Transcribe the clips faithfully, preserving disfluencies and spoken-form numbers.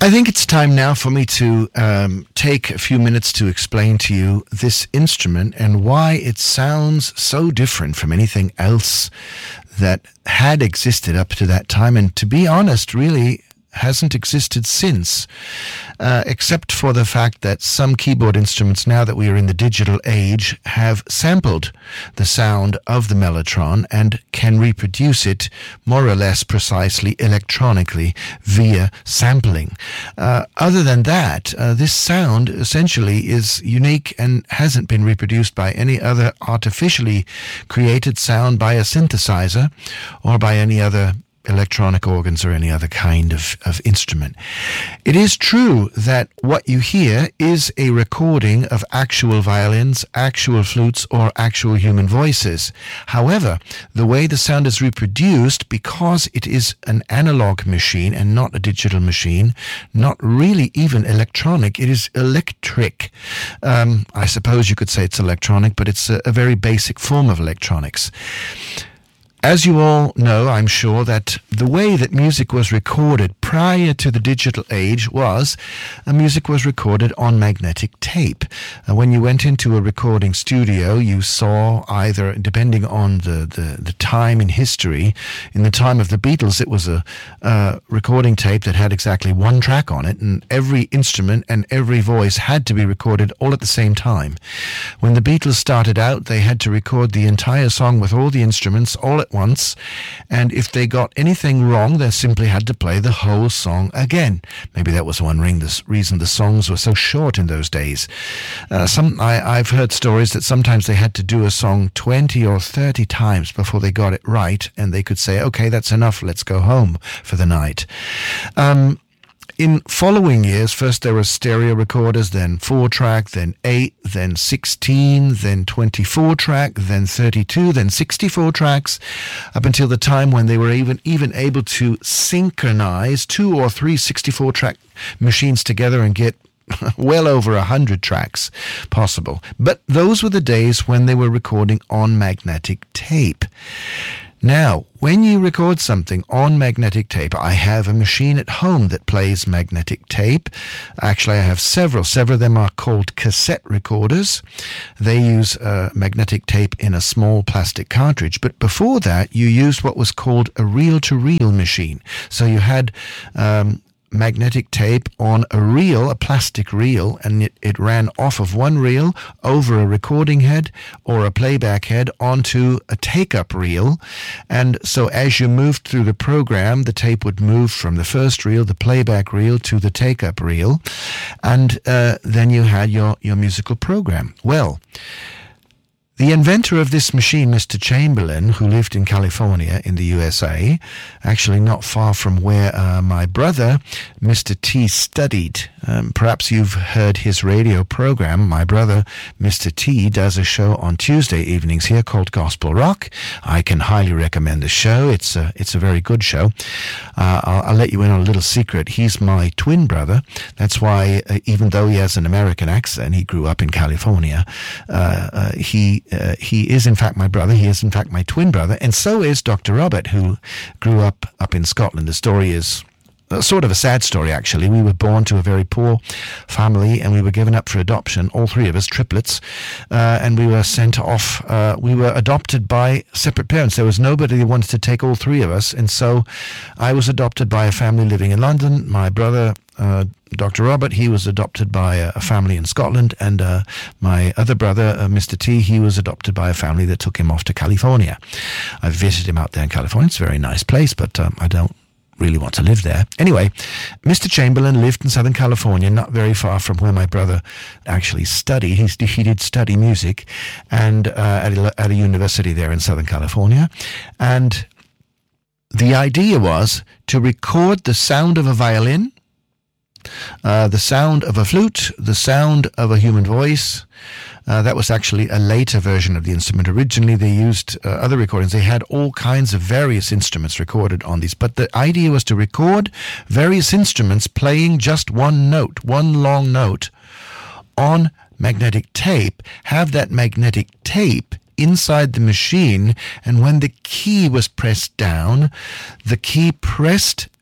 I think it's time now for me to um, take a few minutes to explain to you this instrument and why it sounds so different from anything else that had existed up to that time, and to be honest, really hasn't existed since, uh, except for the fact that some keyboard instruments, now that we are in the digital age, have sampled the sound of the mellotron and can reproduce it more or less precisely electronically via sampling. Uh, other than that, uh, this sound essentially is unique and hasn't been reproduced by any other artificially created sound by a synthesizer or by any other electronic organs or any other kind of, of instrument. It is true that what you hear is a recording of actual violins, actual flutes, or actual human voices. However, the way the sound is reproduced, because it is an analog machine and not a digital machine, not really even electronic, it is electric. Um, I suppose you could say it's electronic, but it's a, a very basic form of electronics. As you all know, I'm sure, that the way that music was recorded prior to the digital age was uh, music was recorded on magnetic tape. Uh, when you went into a recording studio, you saw either, depending on the, the, the time in history, in the time of the Beatles, it was a uh, recording tape that had exactly one track on it, and every instrument and every voice had to be recorded all at the same time. When the Beatles started out, they had to record the entire song with all the instruments all at once, and if they got anything wrong, they simply had to play the whole song again. Maybe that was one ring, the reason the songs were so short in those days. Uh, some I, I've heard stories that sometimes they had to do a song twenty or thirty times before they got it right, and they could say, okay, that's enough, let's go home for the night. Um, In following years, first there were stereo recorders, then four-track, then eight, then sixteen, then twenty-four-track, then thirty-two, then sixty-four tracks, up until the time when they were even, even able to synchronize two or three sixty-four-track machines together and get well over a hundred tracks possible. But those were the days when they were recording on magnetic tape. Now, when you record something on magnetic tape, I have a machine at home that plays magnetic tape. Actually, I have several. Several of them are called cassette recorders. They use uh, magnetic tape in a small plastic cartridge. But before that, you used what was called a reel-to-reel machine. So you had Um, magnetic tape on a reel, a plastic reel, and it, it ran off of one reel over a recording head or a playback head onto a take-up reel. And so as you moved through the program, the tape would move from the first reel, the playback reel, to the take-up reel, and uh, then you had your, your musical program. Well, the inventor of this machine, Mister Chamberlain, who lived in California in the U S A, actually not far from where uh, my brother, Mister T, studied. Um, perhaps you've heard his radio program. My brother, Mister T, does a show on Tuesday evenings here called Gospel Rock. I can highly recommend the show. It's a, it's a very good show. Uh, I'll, I'll let you in on a little secret. He's my twin brother. That's why, uh, even though he has an American accent, he grew up in California. Uh, uh, he Uh, he is, in fact, my brother. He is, in fact, my twin brother. And so is Doctor Robert, who grew up up in Scotland. The story is uh, sort of a sad story, actually. We were born to a very poor family, and we were given up for adoption, all three of us, triplets, uh, and we were sent off. Uh, we were adopted by separate parents. There was nobody who wanted to take all three of us, and so I was adopted by a family living in London. My brother, Uh, Doctor Robert, he was adopted by a, a family in Scotland, and uh, my other brother, uh, Mister T, he was adopted by a family that took him off to California. I visited him out there in California. It's a very nice place, but um, I don't really want to live there. Anyway, Mister Chamberlain lived in Southern California, not very far from where my brother actually studied. He, he did study music and uh, at, a, at a university there in Southern California. And the idea was to record the sound of a violin, Uh, the sound of a flute, the sound of a human voice. Uh, that was actually a later version of the instrument. Originally, they used uh, other recordings. They had all kinds of various instruments recorded on these. But the idea was to record various instruments playing just one note, one long note, on magnetic tape, have that magnetic tape inside the machine, and when the key was pressed down, the key pressed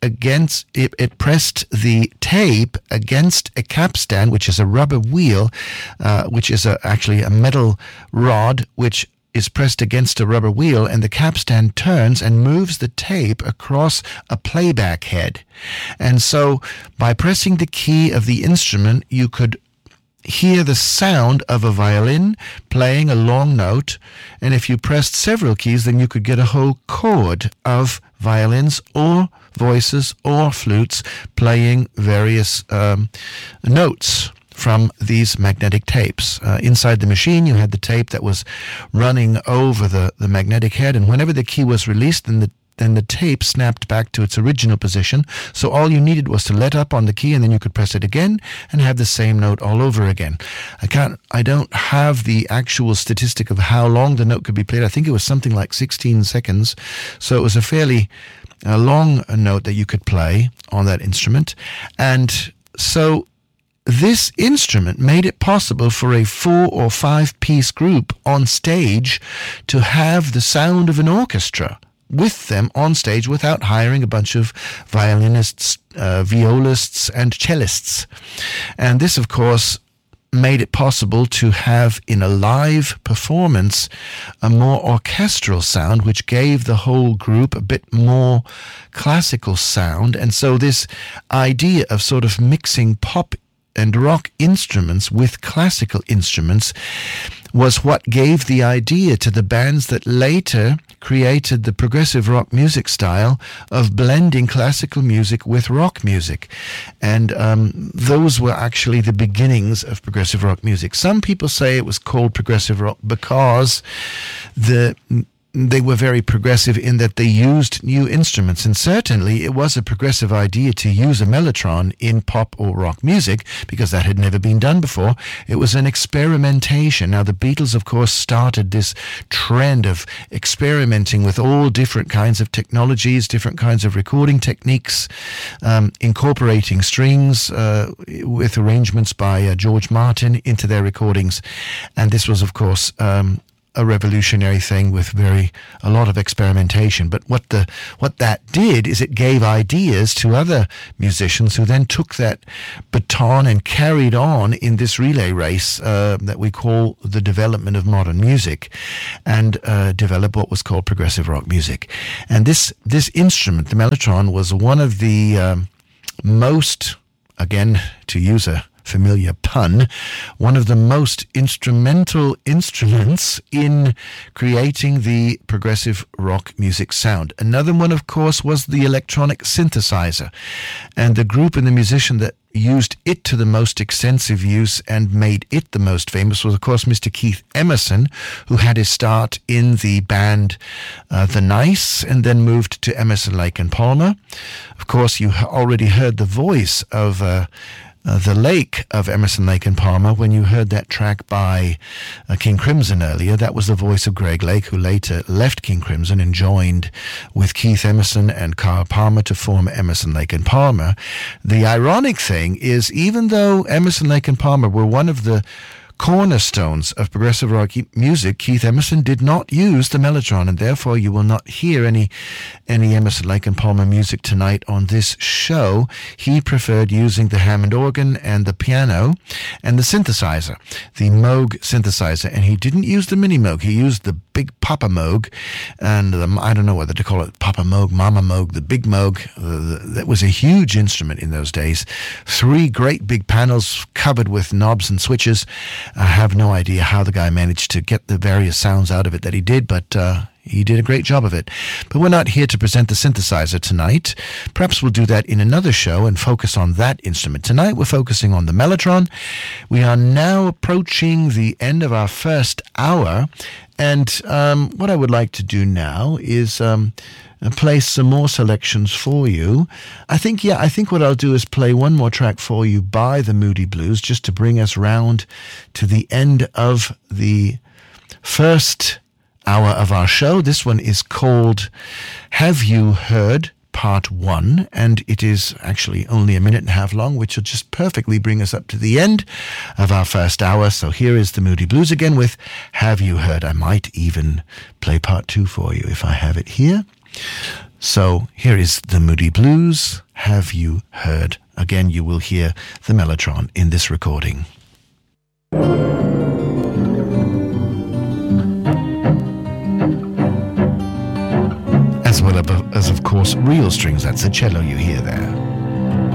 against it, it pressed the tape against a capstan, which is a rubber wheel, uh, which is a, actually a metal rod, which is pressed against a rubber wheel, and the capstan turns and moves the tape across a playback head. And so by pressing the key of the instrument, you could hear the sound of a violin playing a long note, and if you pressed several keys, then you could get a whole chord of violins or voices or flutes playing various um, notes from these magnetic tapes. Uh, inside the machine, you had the tape that was running over the, the magnetic head, and whenever the key was released, then the then the tape snapped back to its original position. So all you needed was to let up on the key, and then you could press it again and have the same note all over again. I can't, I don't have the actual statistic of how long the note could be played. I think it was something like sixteen seconds. So it was a fairly uh, long note that you could play on that instrument. And so this instrument made it possible for a four or five piece group on stage to have the sound of an orchestra with them on stage without hiring a bunch of violinists, uh, violists, and cellists. And this, of course, made it possible to have in a live performance a more orchestral sound, which gave the whole group a bit more classical sound. And so this idea of sort of mixing pop and rock instruments with classical instruments was what gave the idea to the bands that later created the progressive rock music style of blending classical music with rock music. And um, those were actually the beginnings of progressive rock music. Some people say it was called progressive rock because the they were very progressive in that they used new instruments, and certainly it was a progressive idea to use a mellotron in pop or rock music because that had never been done before. It was an experimentation. Now, the Beatles, of course, started this trend of experimenting with all different kinds of technologies, different kinds of recording techniques, um, incorporating strings uh, with arrangements by uh, George Martin into their recordings. And this was, of course, um, a revolutionary thing with very a lot of experimentation. But what the what that did is it gave ideas to other musicians who then took that baton and carried on in this relay race uh, that we call the development of modern music, and uh, developed what was called progressive rock music. And this this instrument, the mellotron, was one of the um, most, again, to use a familiar pun, one of the most instrumental instruments in creating the progressive rock music sound. Another one, of course, was the electronic synthesizer. And the group and the musician that used it to the most extensive use and made it the most famous was, of course, Mister Keith Emerson, who had his start in the band uh, The Nice and then moved to Emerson, Lake and Palmer. Of course, you already heard the voice of uh, Uh, the Lake of Emerson, Lake and Palmer. When you heard that track by uh, King Crimson earlier, that was the voice of Greg Lake, who later left King Crimson and joined with Keith Emerson and Carl Palmer to form Emerson, Lake and Palmer. The ironic thing is, even though Emerson, Lake and Palmer were one of the cornerstones of progressive rock music, Keith Emerson did not use the mellotron, and therefore you will not hear any any Emerson, Lake and Palmer music tonight on this show. He preferred using the Hammond organ and the piano and the synthesizer, the Moog synthesizer, and he didn't use the Mini Moog. He used the Big Papa Moog, and the, I don't know whether to call it Papa Moog, Mama Moog, the Big Moog. Uh, that was a huge instrument in those days. Three great big panels covered with knobs and switches. I have no idea how the guy managed to get the various sounds out of it that he did, but uh, he did a great job of it. But we're not here to present the synthesizer tonight. Perhaps we'll do that in another show and focus on that instrument. Tonight we're focusing on the mellotron. We are now approaching the end of our first hour, and um, what I would like to do now is um, play some more selections for you. I think, yeah, I think what I'll do is play one more track for you by the Moody Blues, just to bring us round to the end of the first hour of our show. This one is called Have You Heard? Part one, and it is actually only a minute and a half long, which will just perfectly bring us up to the end of our first hour. So here is the Moody Blues again with Have You Heard? I might even play part two for you if I have it here. So here is the Moody Blues. Have you heard? Again, you will hear the mellotron in this recording. As well as, of course, real strings. That's a cello you hear there.